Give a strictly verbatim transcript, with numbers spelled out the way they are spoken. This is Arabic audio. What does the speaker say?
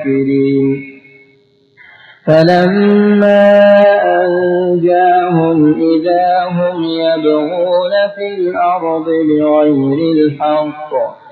فلما أنجاهم إذا هم يبغون في الأرض بغير الحق